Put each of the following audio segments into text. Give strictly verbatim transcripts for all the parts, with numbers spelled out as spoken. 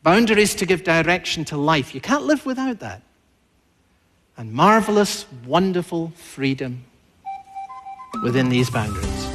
Boundaries to give direction to life. You can't live without that. And marvelous, wonderful freedom within these boundaries.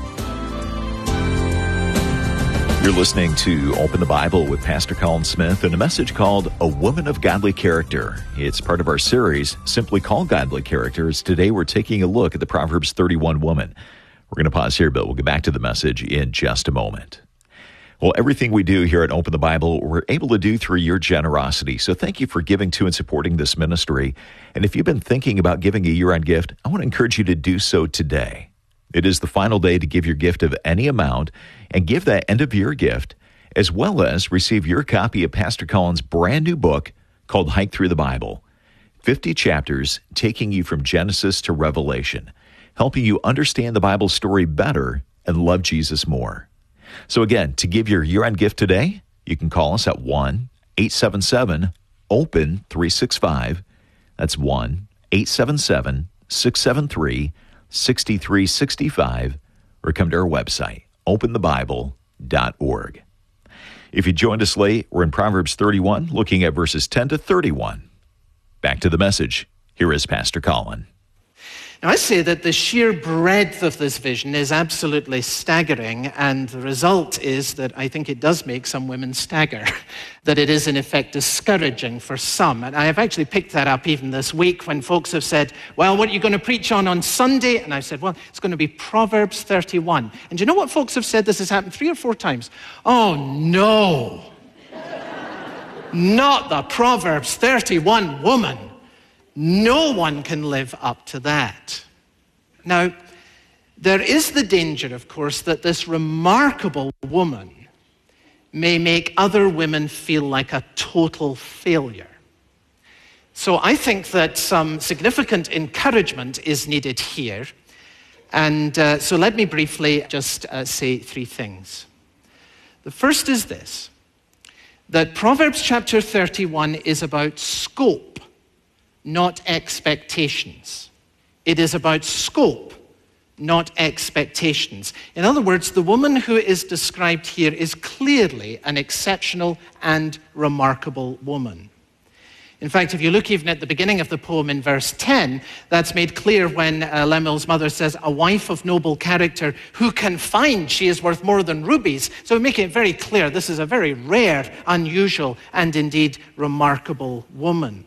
You're listening to Open the Bible with Pastor Colin Smith and a message called A Woman of Godly Character. It's part of our series, simply called Godly Characters. Today we're taking a look at the Proverbs thirty-one woman. We're going to pause here, but we'll get back to the message in just a moment. Well, everything we do here at Open the Bible, we're able to do through your generosity. So thank you for giving to and supporting this ministry. And if you've been thinking about giving a year-end gift, I want to encourage you to do so today. It is the final day to give your gift of any amount and give that end-of-year gift, as well as receive your copy of Pastor Colin's brand new book called Hike Through the Bible. fifty chapters taking you from Genesis to Revelation, helping you understand the Bible story better and love Jesus more. So again, to give your year-end gift today, you can call us at one eight seven seven open three six five. That's one eight seven seven six seven three six three six five, or come to our website, open the bible dot org. If you joined us late, we're in Proverbs thirty-one, looking at verses ten to thirty-one. Back to the message. Here is Pastor Colin. Now, I say that the sheer breadth of this vision is absolutely staggering, and the result is that I think it does make some women stagger, that it is in effect discouraging for some. And I have actually picked that up even this week when folks have said, well, what are you going to preach on on Sunday? And I said, well, it's going to be Proverbs thirty-one. And do you know what folks have said? This has happened three or four times. Oh, no. Not the Proverbs thirty-one woman. No one can live up to that. Now, there is the danger, of course, that this remarkable woman may make other women feel like a total failure. So I think that some significant encouragement is needed here. And uh, so let me briefly just uh, say three things. The first is this, that Proverbs chapter thirty-one is about scope, not expectations. It is about scope, not expectations. In other words, the woman who is described here is clearly an exceptional and remarkable woman. In fact, if you look even at the beginning of the poem in verse ten, that's made clear when uh, Lemuel's mother says, a wife of noble character, who can find she is worth more than rubies? So making it very clear, this is a very rare, unusual, and indeed remarkable woman.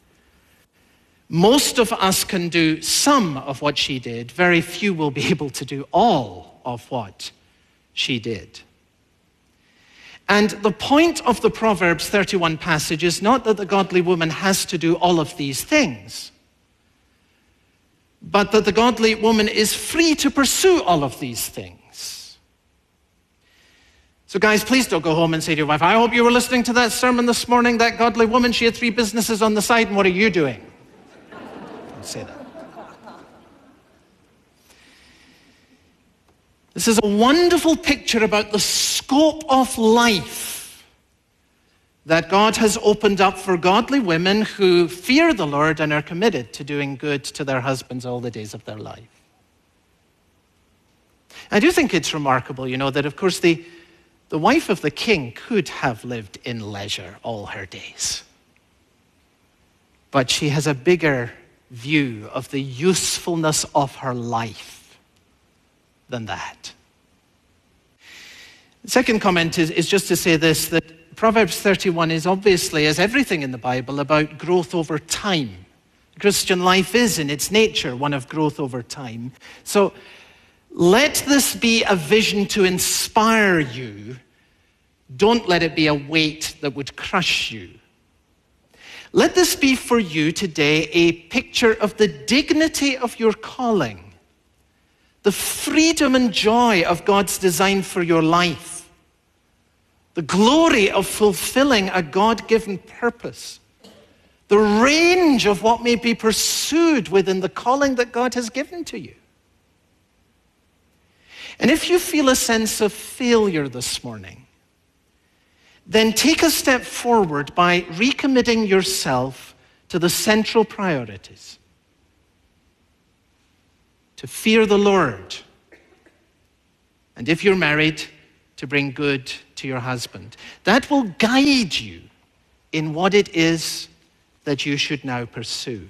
Most of us can do some of what she did. Very few will be able to do all of what she did. And the point of the Proverbs thirty-one passage is not that the godly woman has to do all of these things, but that the godly woman is free to pursue all of these things. So guys, please don't go home and say to your wife, I hope you were listening to that sermon this morning, that godly woman, she had three businesses on the side, and what are you doing? Say that. This is a wonderful picture about the scope of life that God has opened up for godly women who fear the Lord and are committed to doing good to their husbands all the days of their life. I do think it's remarkable, you know, that of course the, the wife of the king could have lived in leisure all her days. But she has a bigger view of the usefulness of her life than that. The second comment is, is just to say this, that Proverbs thirty-one is obviously, as everything in the Bible, about growth over time. The Christian life is, in its nature, one of growth over time. So let this be a vision to inspire you. Don't let it be a weight that would crush you. Let this be for you today a picture of the dignity of your calling, the freedom and joy of God's design for your life, the glory of fulfilling a God-given purpose, the range of what may be pursued within the calling that God has given to you. And if you feel a sense of failure this morning, then take a step forward by recommitting yourself to the central priorities. To fear the Lord. And if you're married, to bring good to your husband. That will guide you in what it is that you should now pursue.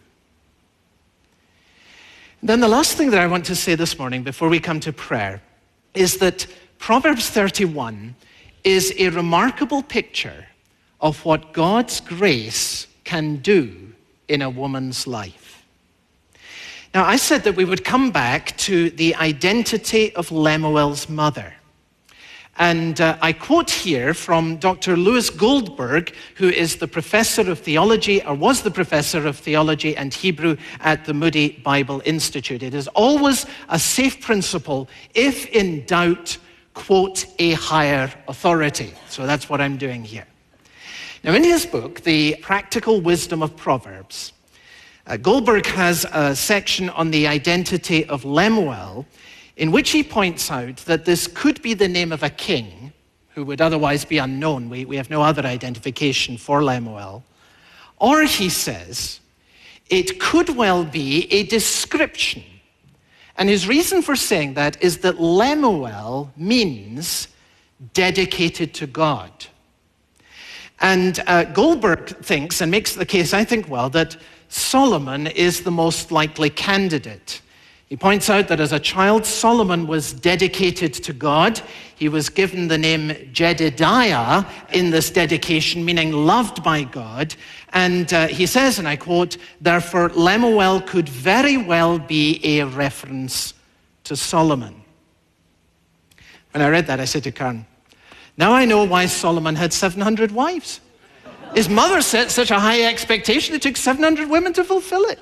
Then the last thing that I want to say this morning before we come to prayer is that Proverbs thirty-one is a remarkable picture of what God's grace can do in a woman's life. Now, I said that we would come back to the identity of Lemuel's mother. And uh, I quote here from Doctor Louis Goldberg, who is the professor of theology, or was the professor of theology and Hebrew at the Moody Bible Institute. It is always a safe principle, if in doubt, quote a higher authority. So that's what I'm doing here. Now, in his book, The Practical Wisdom of Proverbs, uh, Goldberg has a section on the identity of Lemuel, in which he points out that this could be the name of a king who would otherwise be unknown. We, we have no other identification for Lemuel. Or, he says, it could well be a description. And his reason for saying that is that Lemuel means dedicated to God. And uh, Goldberg thinks, and makes the case, I think, well, that Solomon is the most likely candidate. He points out that as a child, Solomon was dedicated to God. He was given the name Jedidiah in this dedication, meaning loved by God. And uh, he says, and I quote, therefore, Lemuel could very well be a reference to Solomon. When I read that, I said to Karen, now I know why Solomon had seven hundred wives. His mother set such a high expectation, it took seven hundred women to fulfill it.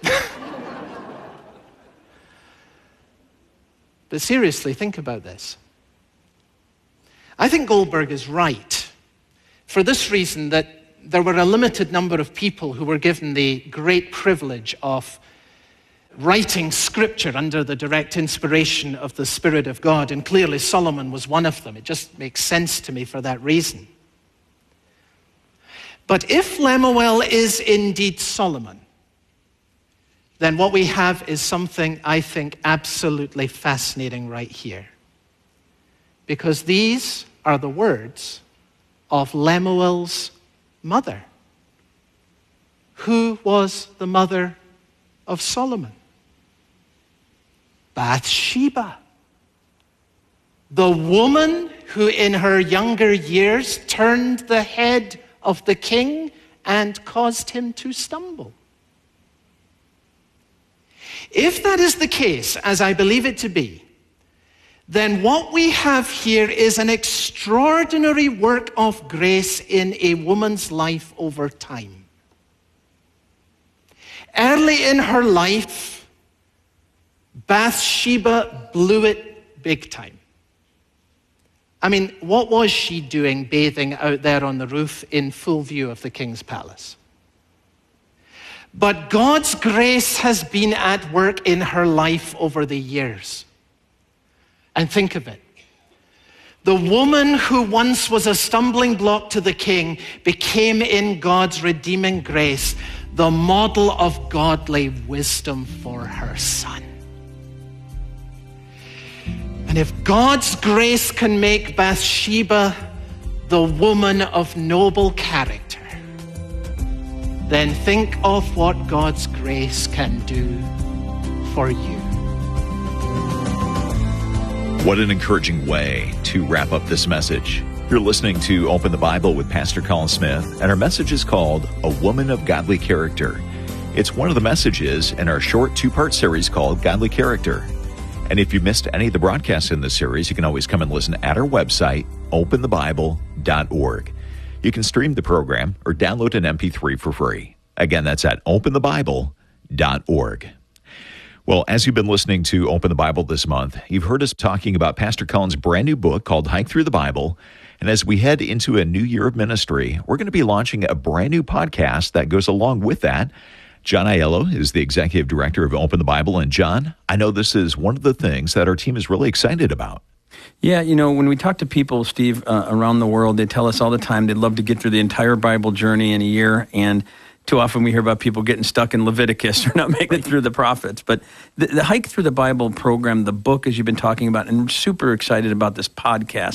But seriously, think about this. I think Goldberg is right for this reason, that there were a limited number of people who were given the great privilege of writing scripture under the direct inspiration of the Spirit of God, and clearly Solomon was one of them. It just makes sense to me for that reason. But if Lemuel is indeed Solomon, then what we have is something, I think, absolutely fascinating right here. Because these are the words of Lemuel's mother. Who was the mother of Solomon? Bathsheba. The woman who in her younger years turned the head of the king and caused him to stumble. If that is the case, as I believe it to be, then what we have here is an extraordinary work of grace in a woman's life over time. Early in her life, Bathsheba blew it big time. I mean, what was she doing bathing out there on the roof in full view of the king's palace? But God's grace has been at work in her life over the years. And think of it. The woman who once was a stumbling block to the king became in God's redeeming grace the model of godly wisdom for her son. And if God's grace can make Bathsheba the woman of noble character, then think of what God's grace can do for you. What an encouraging way to wrap up this message. You're listening to Open the Bible with Pastor Colin Smith, and our message is called A Woman of Godly Character. It's one of the messages in our short two-part series called Godly Character. And if you missed any of the broadcasts in this series, you can always come and listen at our website, open the bible dot org. You can stream the program or download an M P three for free. Again, that's at open the bible dot org. Well, as you've been listening to Open the Bible this month, you've heard us talking about Pastor Colin's brand new book called Hike Through the Bible. And as we head into a new year of ministry, we're going to be launching a brand new podcast that goes along with that. John Aiello is the executive director of Open the Bible. And John, I know this is one of the things that our team is really excited about. Yeah, you know, when we talk to people, Steve, uh, around the world, they tell us all the time they'd love to get through the entire Bible journey in a year. And too often we hear about people getting stuck in Leviticus or not making it through the prophets. But the, the Hike Through the Bible program, the book, as you've been talking about, and we're super excited about this podcast,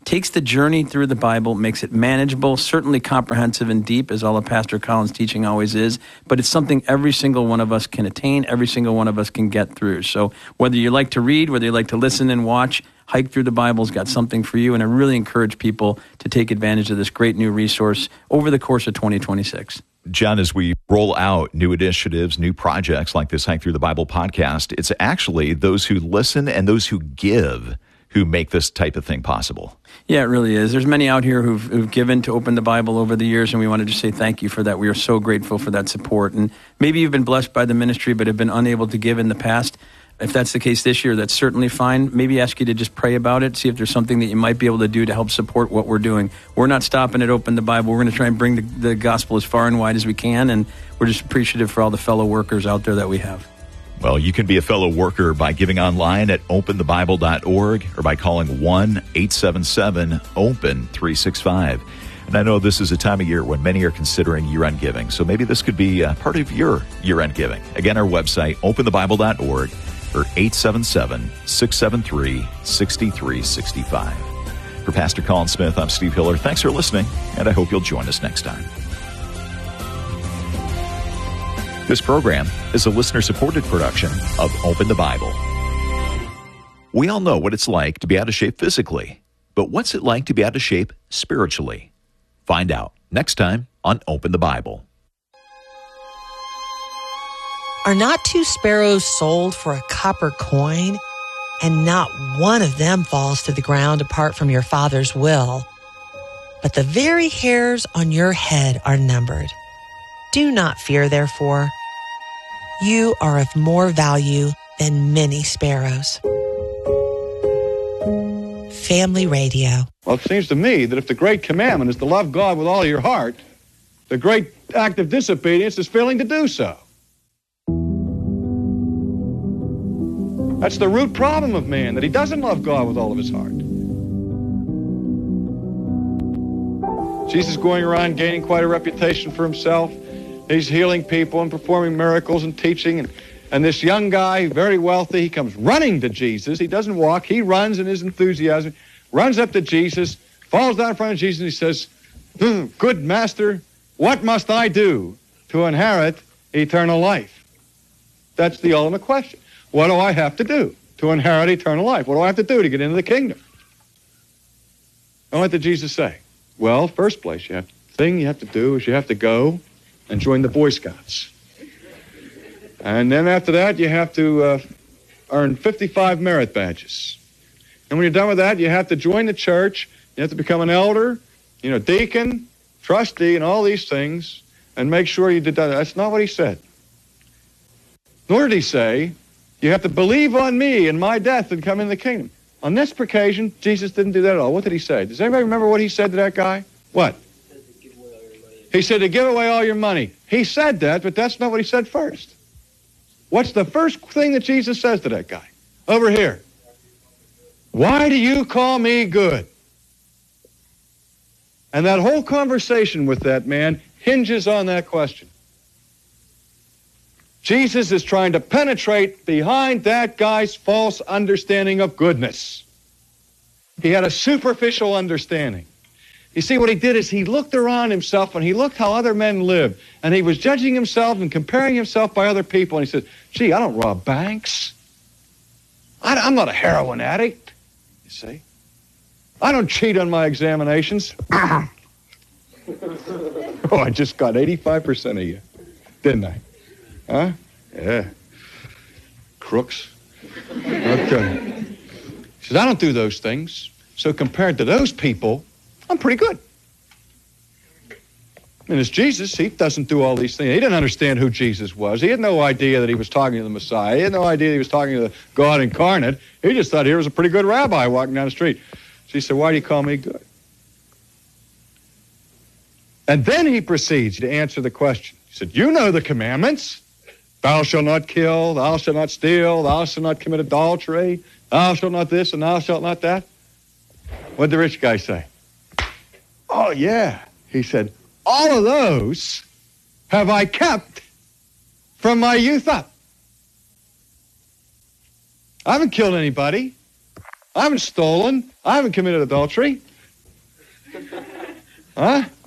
takes the journey through the Bible, makes it manageable, certainly comprehensive and deep, as all of Pastor Collins' teaching always is, but it's something every single one of us can attain, every single one of us can get through. So whether you like to read, whether you like to listen and watch, Hike Through the Bible's got something for you, and I really encourage people to take advantage of this great new resource over the course of twenty twenty-six. John, as we roll out new initiatives, new projects like this Hike Through the Bible podcast, it's actually those who listen and those who give who make this type of thing possible. Yeah, it really is. There's many out here who've, who've given to Open the Bible over the years, and we want to just say thank you for that. We are so grateful for that support. And maybe you've been blessed by the ministry but have been unable to give in the past. If that's the case this year, that's certainly fine. Maybe ask you to just pray about it, see if there's something that you might be able to do to help support what we're doing. We're not stopping at Open the Bible. We're going to try and bring the, the gospel as far and wide as we can, and we're just appreciative for all the fellow workers out there that we have. Well, you can be a fellow worker by giving online at open the bible dot org or by calling one eight seven seven open three six five. And I know this is a time of year when many are considering year-end giving, so maybe this could be uh, part of your year-end giving. Again, our website, open the bible dot org or eight seven seven, six seven three, six three six five. For Pastor Colin Smith, I'm Steve Hiller. Thanks for listening, and I hope you'll join us next time. This program is a listener-supported production of Open the Bible. We all know what it's like to be out of shape physically, but what's it like to be out of shape spiritually? Find out next time on Open the Bible. Are not two sparrows sold for a copper coin? And not one of them falls to the ground apart from your Father's will. But the very hairs on your head are numbered. Do not fear, therefore. You are of more value than many sparrows. Family Radio. Well, it seems to me that if the great commandment is to love God with all your heart, the great act of disobedience is failing to do so. That's the root problem of man, that he doesn't love God with all of his heart. Jesus is going around gaining quite a reputation for himself. He's healing people and performing miracles and teaching. And, and this young guy, very wealthy, he comes running to Jesus. He doesn't walk. He runs in his enthusiasm, runs up to Jesus, falls down in front of Jesus, and he says, hmm, good master, what must I do to inherit eternal life? That's the ultimate question. What do I have to do to inherit eternal life? What do I have to do to get into the kingdom? And what did Jesus say? Well, first place, you have, the thing you have to do is you have to go and join the Boy Scouts. And then after that, you have to uh, earn fifty-five merit badges. And when you're done with that, you have to join the church. You have to become an elder, you know, deacon, trustee, and all these things, and make sure you did that. That's not what he said. Nor did he say, you have to believe on me and my death and come in the kingdom. On this occasion, Jesus didn't do that at all. What did he say? Does anybody remember what he said to that guy? What? He said to give away all your money. He said that, but that's not what he said first. What's the first thing that Jesus says to that guy? Over here. Why do you call me good? And that whole conversation with that man hinges on that question. Jesus is trying to penetrate behind that guy's false understanding of goodness. He had a superficial understanding. You see, what he did is he looked around himself and he looked how other men lived, and he was judging himself and comparing himself by other people, and he said, gee, I don't rob banks. I, I'm not a heroin addict, you see. I don't cheat on my examinations. Oh, I just got eighty-five percent of you, didn't I? Huh? Yeah. Crooks. Okay. He says, I don't do those things. So compared to those people, I'm pretty good. And as Jesus, he doesn't do all these things. He didn't understand who Jesus was. He had no idea that he was talking to the Messiah. He had no idea that he was talking to the God incarnate. He just thought he was a pretty good rabbi walking down the street. So he said, why do you call me good? And then he proceeds to answer the question. He said, you know the commandments. Thou shalt not kill, thou shalt not steal, thou shalt not commit adultery, thou shalt not this and thou shalt not that. What did the rich guy say? Oh, yeah. He said, all of those have I kept from my youth up. I haven't killed anybody. I haven't stolen. I haven't committed adultery. Huh?